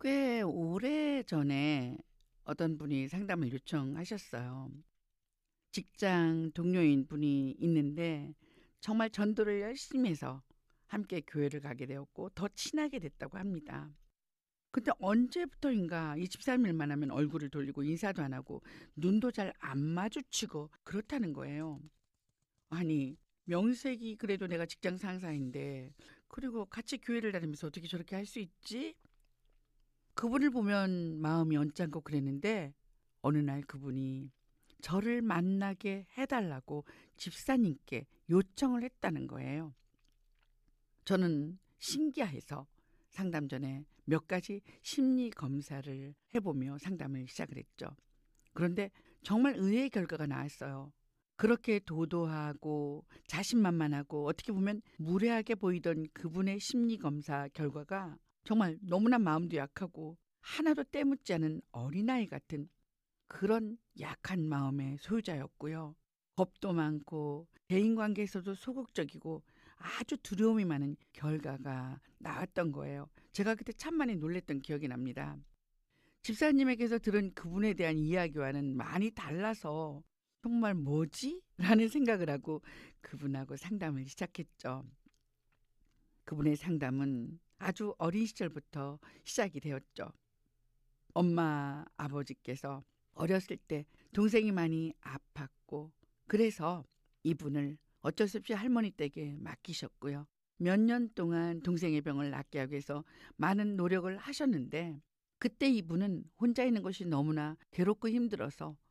꽤 오래전에 어떤 분이 상담을 요청하셨어요. 직장 동료인 분이 있는데 정말 전도를 열심히 해서 함께 교회를 가게 되었고 더 친하게 됐다고 합니다. 근데 언제부터인가 이 집사님일만 하면 얼굴을 돌리고 인사도 안 하고 눈도 잘 안 마주치고 그렇다는 거예요. 아니, 명색이 그래도 내가 직장 상사인데 그리고 같이 교회를 다니면서 어떻게 저렇게 할 수 있지? 그분을 보면 마음이 언짢고 그랬는데 어느 날 그분이 저를 만나게 해달라고 집사님께 요청을 했다는 거예요. 저는 신기해서 상담 전에 몇 가지 심리 검사를 해보며 상담을 시작을 했죠. 그런데 정말 의외의 결과가 나왔어요. 그렇게 도도하고 자신만만하고 어떻게 보면 무례하게 보이던 그분의 심리 검사 결과가 정말 너무나 마음도 약하고 하나도 때묻지 않은 어린아이 같은 그런 약한 마음의 소유자였고요. 겁도 많고 대인관계에서도 소극적이고 아주 두려움이 많은 결과가 나왔던 거예요. 제가 그때 참 많이 놀랬던 기억이 납니다. 집사님에게서 들은 그분에 대한 이야기와는 많이 달라서 정말 뭐지? 라는 생각을 하고 그분하고 상담을 시작했죠. 그분의 상담은 아주 어린 시절부터 시작이 되었죠. 엄마, 아버지께서 어렸을 때 동생이 많이 아팠고 그래서 이분을 어쩔 수 없이 할머니 댁에 맡기셨고요. 몇 년 동안 동생의 병을 낫게 하기 위해서 많은 노력을 하셨는데 그때 이분은 혼자 있는 것이 너무나 괴롭고 힘들어서